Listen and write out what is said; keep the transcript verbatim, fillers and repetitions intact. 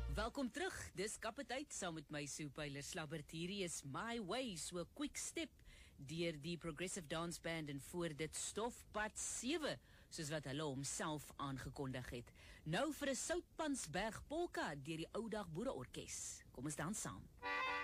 Welkom terug, dis Kapiteit saam met my Soepeiler Slabbert. Hierdie is My Way, so quick step deur die Progressive Dance Band en voor dit Stofpad sewe, soos wat hulle homself aangekondig het. Nou vir 'n Soutpansberg polka deur die Oudag Boere Orkees. Kom ons dans saam.